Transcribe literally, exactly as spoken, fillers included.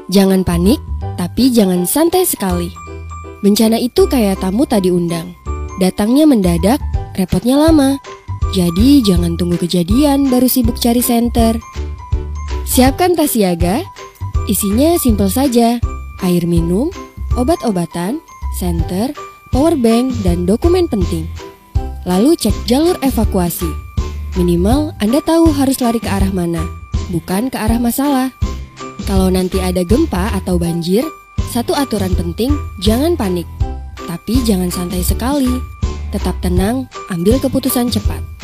Jangan panik, tapi jangan santai sekali. Bencana itu kayak tamu tadi undang. Datangnya mendadak, repotnya lama. Jadi jangan tunggu kejadian baru sibuk cari senter. Siapkan tas siaga. Isinya simpel saja. Air minum, obat-obatan, senter, power bank, dan dokumen penting. Lalu cek jalur evakuasi. Minimal Anda tahu harus lari ke arah mana, bukan ke arah masalah. Kalau nanti ada gempa atau banjir, satu aturan penting, jangan panik. Tapi jangan santai sekali. Tetap tenang, ambil keputusan cepat.